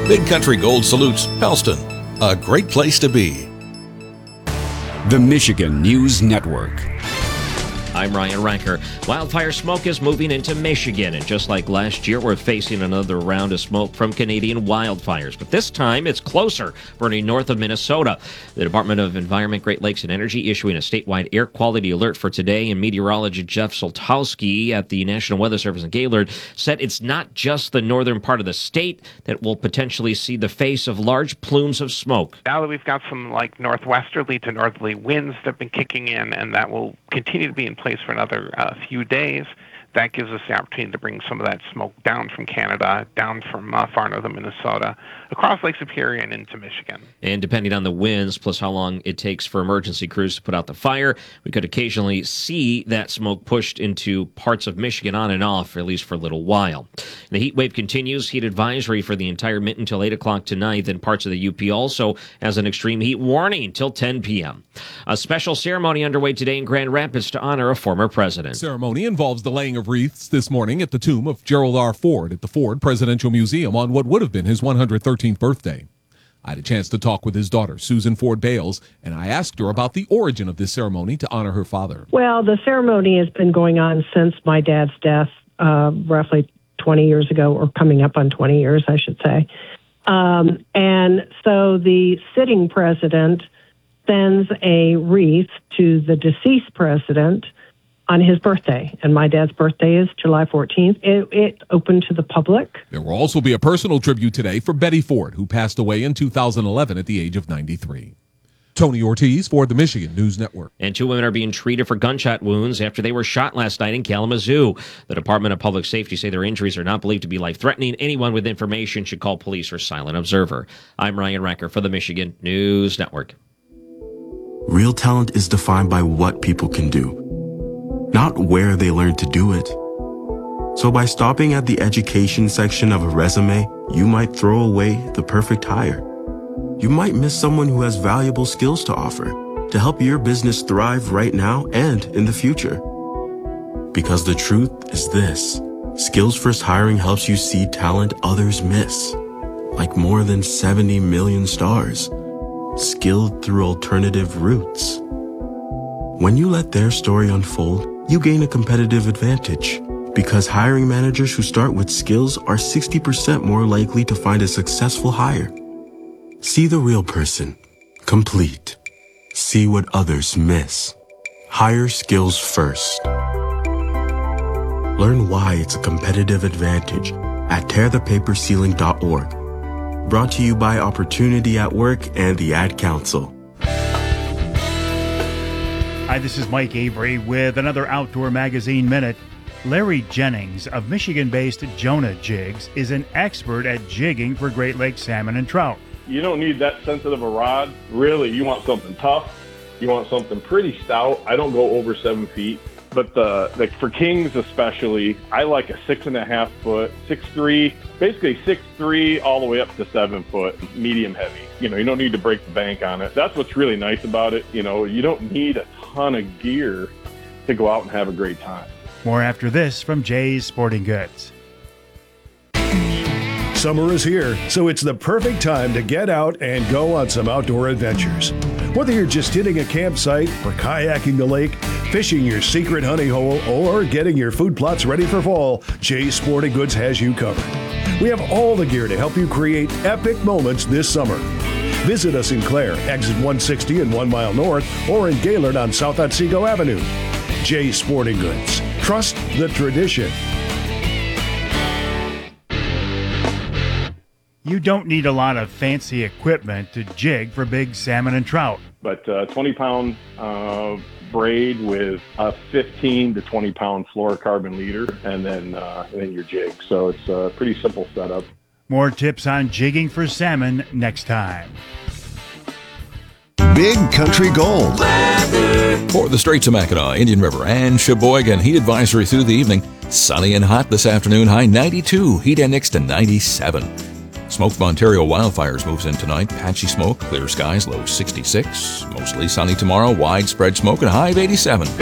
Big Country Gold salutes Pellston, a great place to be. The Michigan News Network. I'm Ryan Ranker. Wildfire smoke is moving into Michigan, and just like last year, we're facing another round of smoke from Canadian wildfires. But this time, it's closer, burning north of Minnesota. The Department of Environment, Great Lakes, and Energy issuing a statewide air quality alert for today, and meteorologist Jeff Soltowski at the National Weather Service in Gaylord said it's not just the northern part of the state that will potentially see the face of large plumes of smoke. Now that we've got some northwesterly to northerly winds that have been kicking in, and that will continue to be in place for another few days, that gives us the opportunity to bring some of that smoke down from Canada, down from far northern Minnesota, across Lake Superior and into Michigan. And depending on the winds, plus how long it takes for emergency crews to put out the fire, we could occasionally see that smoke pushed into parts of Michigan on and off, at least for a little while. The heat wave continues. Heat advisory for the entire Mid until 8 o'clock tonight. Then parts of the UP also has an extreme heat warning till 10 p.m. A special ceremony underway today in Grand Rapids to honor a former president. Ceremony involves the laying of wreaths this morning at the tomb of Gerald R. Ford at the Ford Presidential Museum on what would have been his 113th birthday. I had a chance to talk with his daughter, Susan Ford Bales, and I asked her about the origin of this ceremony to honor her father. Well, the ceremony has been going on since my dad's death, roughly 20 years ago, or coming up on 20 years, I should say. And so the sitting president sends a wreath to the deceased president on his birthday, and my dad's birthday is July 14th. It opened to the public. There will also be a personal tribute today for Betty Ford, who passed away in 2011 at the age of 93. Tony Ortiz for the Michigan News Network. And 2 women are being treated for gunshot wounds after they were shot last night in Kalamazoo. The Department of Public Safety say their injuries are not believed to be life-threatening. Anyone with information should call police or Silent Observer. I'm Ryan Ranker for the Michigan News Network. Real talent is defined by what people can do, not where they learn to do it. So by stopping at the education section of a resume, you might throw away the perfect hire. You might miss someone who has valuable skills to offer to help your business thrive right now and in the future. Because the truth is this: Skills First Hiring helps you see talent others miss, like more than 70 million stars, skilled through alternative routes. When you let their story unfold, you gain a competitive advantage, because hiring managers who start with skills are 60% more likely to find a successful hire. See the real person, complete. See what others miss. Hire skills first. Learn why it's a competitive advantage at tearthepaperceiling.org. Brought to you by Opportunity at Work and the Ad Council. Hi, this is Mike Avery with another Outdoor Magazine Minute. Larry Jennings of Michigan-based Jonah Jigs is an expert at jigging for Great Lakes salmon and trout. You don't need that sensitive a rod. Really, you want something tough. You want something pretty stout. I don't go over 7 feet. But for kings especially, I like a 6.5 foot, 6'3", basically 6'3", all the way up to 7 foot, medium heavy. You don't need to break the bank on it. That's what's really nice about it. You don't need a ton of gear to go out and have a great time. More after this from Jay's Sporting Goods. Summer is here, so it's the perfect time to get out and go on some outdoor adventures. Whether you're just hitting a campsite or kayaking the lake, fishing your secret honey hole, or getting your food plots ready for fall, Jay's Sporting Goods has you covered. We have all the gear to help you create epic moments this summer. Visit us in Clare, exit 160 and 1 mile north, or in Gaylord on South Otsego Avenue. Jay's Sporting Goods. Trust the tradition. You don't need a lot of fancy equipment to jig for big salmon and trout. But 20-pound braid with a 15 to 20-pound fluorocarbon leader, and then your jig. So it's a pretty simple setup. More tips on jigging for salmon next time. Big Country Gold. For the Straits of Mackinac, Indian River, and Sheboygan, heat advisory through the evening. Sunny and hot this afternoon, high 92, heat index to 97. Smoke from Ontario wildfires moves in tonight. Patchy smoke, clear skies, low 66. Mostly sunny tomorrow, widespread smoke, and high of 87.